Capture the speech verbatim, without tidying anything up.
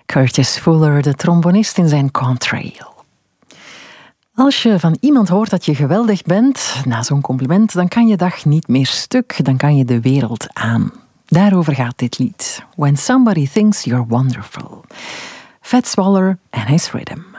Curtis Fuller, de trombonist in zijn Contrail. Als je van iemand hoort dat je geweldig bent, na zo'n compliment, dan kan je dag niet meer stuk, dan kan je de wereld aan. Daarover gaat dit lied. When Somebody Thinks You're Wonderful. Fats Waller en his Rhythm.